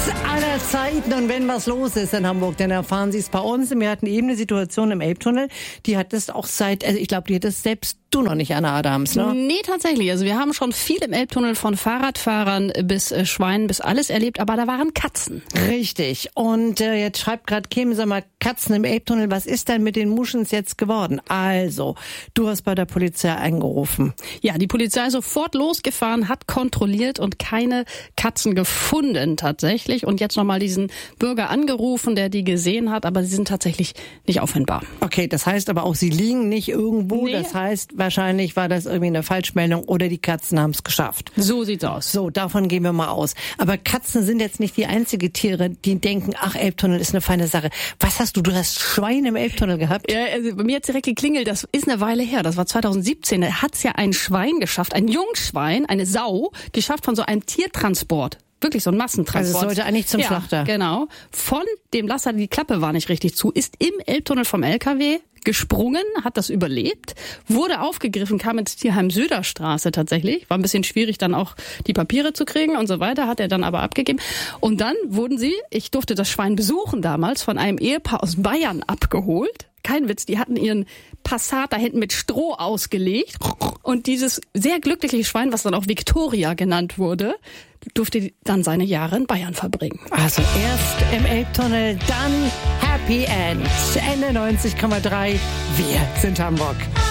aller Zeiten. Und wenn was los ist in Hamburg, dann erfahren Sie es bei uns. Wir hatten eben eine Situation im Elbtunnel, die hat es auch ich glaube, die hat es selbst du noch nicht, Anna Adams, ne? Nee, tatsächlich. Also wir haben schon viel im Elbtunnel von Fahrradfahrern bis Schweinen bis alles erlebt, aber da waren Katzen. Richtig. Und jetzt schreibt gerade Kim, sag mal, Katzen im Elbtunnel, was ist denn mit den Muschens jetzt geworden? Also, du hast bei der Polizei angerufen. Ja, die Polizei ist sofort losgefahren, hat kontrolliert und keine Katzen gefunden tatsächlich. Und jetzt nochmal diesen Bürger angerufen, der die gesehen hat, aber sie sind tatsächlich nicht auffindbar. Okay, das heißt aber auch, sie liegen nicht irgendwo. Nee. Das heißt, wahrscheinlich war das irgendwie eine Falschmeldung oder die Katzen haben es geschafft. So sieht's aus. So, davon gehen wir mal aus. Aber Katzen sind jetzt nicht die einzige Tiere, die denken, ach, Elbtunnel ist eine feine Sache. Was hast du? Du hast Schweine im Elbtunnel gehabt? Ja, also bei mir hat's direkt geklingelt. Das ist eine Weile her. Das war 2017. Da hat's ja ein Schwein geschafft, ein Jungschwein, eine Sau, geschafft von so einem Tiertransport. Wirklich so ein Massentransport. Also es sollte eigentlich zum Schlachter. Genau. Von dem Laster, die Klappe war nicht richtig zu, ist im Elbtunnel vom LKW gesprungen, hat das überlebt, wurde aufgegriffen, kam ins Tierheim Söderstraße tatsächlich. War ein bisschen schwierig, dann auch die Papiere zu kriegen und so weiter, hat er dann aber abgegeben. Und dann wurden sie, ich durfte das Schwein besuchen damals, von einem Ehepaar aus Bayern abgeholt. Kein Witz, die hatten ihren Passat da hinten mit Stroh ausgelegt. Und dieses sehr glückliche Schwein, was dann auch Victoria genannt wurde, durfte dann seine Jahre in Bayern verbringen. Also erst im Elbtunnel, dann Happy End. Ende 90,3. Wir sind Hamburg.